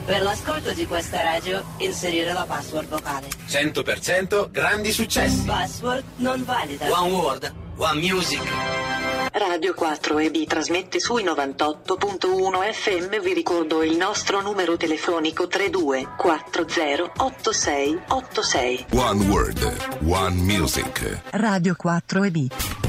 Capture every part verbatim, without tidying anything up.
Per l'ascolto di questa radio, inserire la password vocale. cento per cento grandi successi. Password non valida. One World, One Music. Radio quattro E B trasmette sui novantotto punto uno F M. Vi ricordo il nostro numero telefonico tre due quattro zero otto sei otto sei. One World, One Music. Radio quattro E B.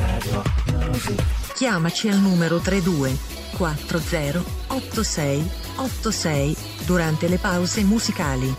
Chiamaci al numero tre due quattro zero otto sei otto sei durante le pause musicali.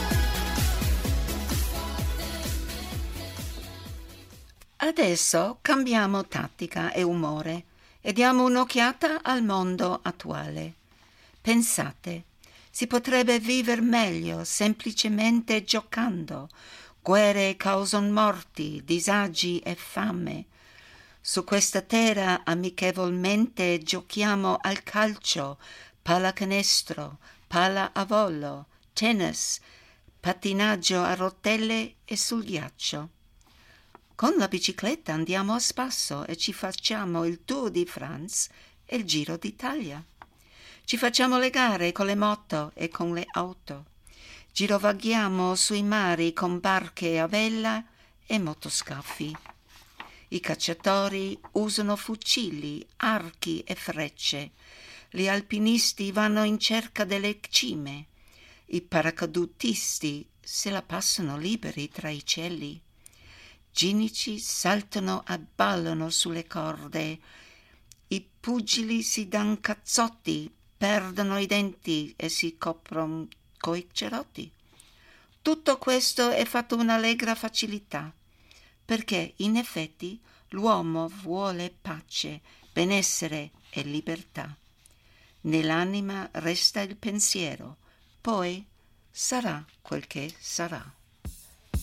Adesso cambiamo tattica e umore e diamo un'occhiata al mondo attuale. Pensate, si potrebbe vivere meglio semplicemente giocando. Guerre causano morti, disagi e fame. Su questa terra amichevolmente giochiamo al calcio, pallacanestro, palla a volo, tennis, pattinaggio a rotelle e sul ghiaccio. Con la bicicletta andiamo a spasso e ci facciamo il Tour di France e il Giro d'Italia. Ci facciamo le gare con le moto e con le auto. Girovaghiamo sui mari con barche a vela e motoscafi. I cacciatori usano fucili, archi e frecce. Gli alpinisti vanno in cerca delle cime. I paracadutisti se la passano liberi tra i cieli. Ginici saltano e ballano sulle corde. I pugili si dan cazzotti, perdono i denti e si coprono coi cerotti. Tutto questo è fatto con allegra facilità, perché in effetti l'uomo vuole pace, benessere e libertà. Nell'anima resta il pensiero, poi sarà quel che sarà.